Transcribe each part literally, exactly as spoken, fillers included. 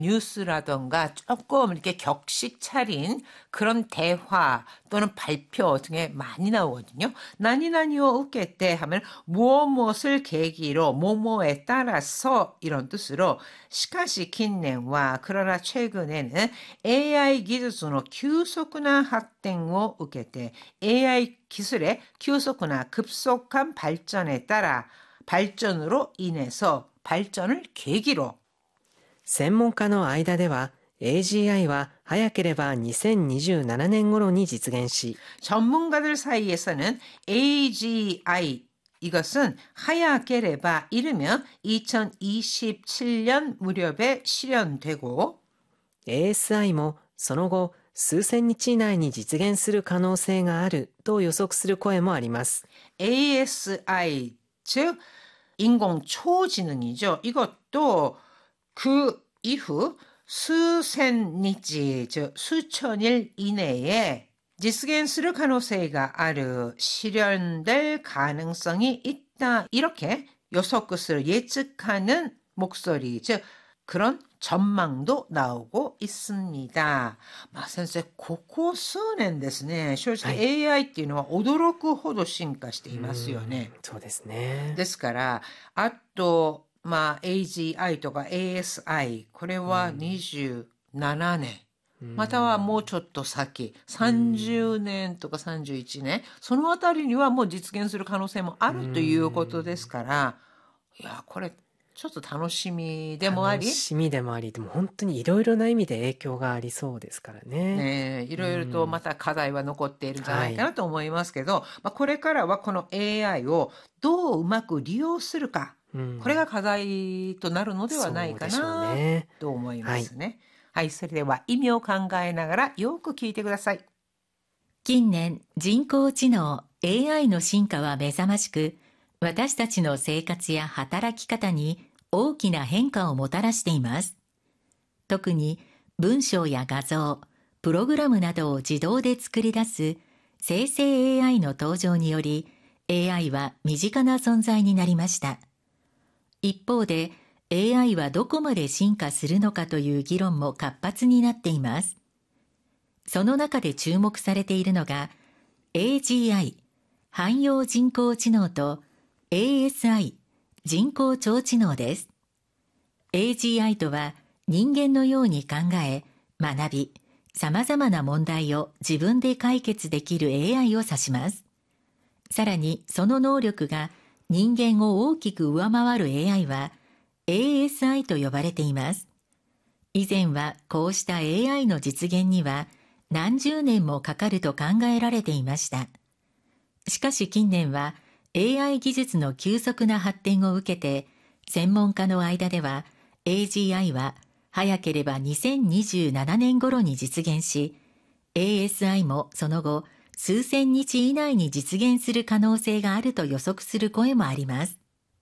뉴스라던가 조금 이렇게 격식 차린 그런 대화 또는 발표 등에 많이 나오거든요. 나니나니오 우케테 하면 무엇 무엇을 계기로 뭐뭐에 따라서 이런 뜻으로 시카시近年は 그러나 최근에는 에이아이 기술의 急速な 発展を 受けて 에이아이 기술의 急速な 급속한 발전에 따라 발전으로 인해서 발전을 계기로 専門家の間では 에이지아이 は早ければにせんにじゅうななねん頃に実現し 전문가들 사이에서는 에이지아이 이것은 하야케레바 이르면 이천이십칠 년 무렵에 실현되고 에이에스아이 もその後数千日以内に実現する可能性があると予測する声もあります。 에이에스아이 즉 인공 초지능이죠. 이것도 그 이후 수센니치 즉 수천일 이내에実現する 가능성이 아르 실현될 가능성이 있다. 이렇게予測する 예측하는 목소리 즉 그런 전망도 나오고 있습니다. まあ先生、ここ数年ですね、正直 에이아이 っていうのは驚くほど進化していますよね。 そうですね。 ですから、あと、まあ エージーアイ とか エーエスアイ、これはにじゅうななねん。またはもうちょっと先、さんじゅうねんとかさんじゅういちねん、そのあたりにはもう実現する可能性もあるということですから、いや、これ、ちょっと楽しみでもあり。 楽しみでもあり、でも本当にいろいろな意味で影響がありそうですからね。 ねえ、いろいろとまた課題は残っているんじゃないかなと思いますけど、はい、まあ、これからはこの エーアイ をどううまく利用するか、うん、これが課題となるのではないかなと思いますね。はい、はい、それでは意味を考えながらよく聞いてください。 近年、人工知能 エーアイ の進化は目覚ましく、私たちの生活や働き方に大きな変化をもたらしています。特に文章や画像、プログラムなどを自動で作り出す生成 エーアイ の登場により、エーアイ は身近な存在になりました。一方で、エーアイ はどこまで進化するのかという議論も活発になっています。その中で注目されているのが、エージーアイ、汎用人工知能と エーエスアイ、人工超知能です。エージーアイ とは人間のように考え、学び、様々な問題を自分で解決できる エーアイ を指します。さらにその能力が人間を大きく上回る エーアイ は エーエスアイ と呼ばれています。以前はこうした エーアイ の実現には何十年もかかると考えられていました。しかし近年はエーアイ 技術の急速な発展を受けて、専門家の間では エージーアイ は早ければにせんにじゅうななねん頃に実現し、エーエスアイ もその後数千日以内に実現する可能性があると予測する声もあります。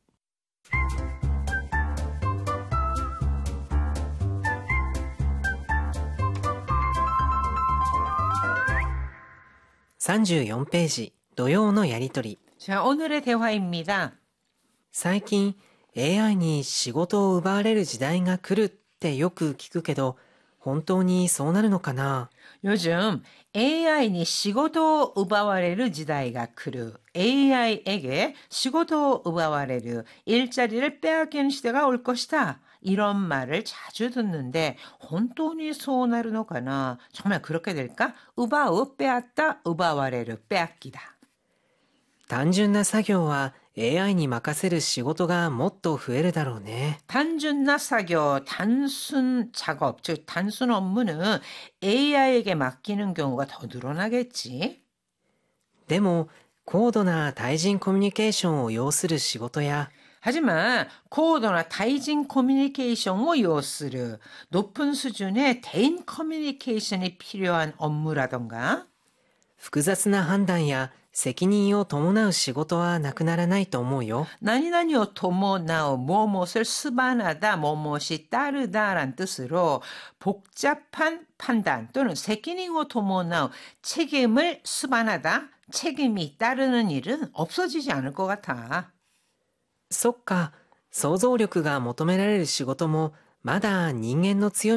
さんじゅうよんページ、土曜のやりとり。 자, 오늘의 대화입니다. 最近 エーアイ に仕事を奪われる時代が来るってよく聞くけど、本当にそうなるのかな? 요즘 에이아이니 시고도 우바와레르 지다이가 크르 에이아이에게 시고도 우바와레르 일자리를 빼앗기는 시대가 올 것이다. 이런 말을 자주 듣는데 혼돈이 소나르노가나 정말 그렇게 될까? 우바우 빼앗다 우바와레르 빼앗기다. 単純な作業は エーアイ に任せる仕事がもっと増えるだろうね。 단순나 사교, 단순 작업, 즉 단순 업무는 에이아이에게 맡기는 경우가 더 늘어나겠지. でも高度な対人コミュニケーションを要する仕事や 하지만 고도나 타이진 커뮤니케이션을 요스르 높은 수준의 대인 커뮤니케이션이 필요한 업무라던가 複雑な判断や責任を伴う仕事はなくならないと思うよ。 나니나니오 토모나오 무엇을 수반하다 무엇이 따르다란 뜻으로 복잡한 판단 또는責任を 토모나오 책임을 수반하다 책임이 따르는 일은 없어지지 않을 것 같아. そっか、想像力が求められる仕事もまだ人間の強み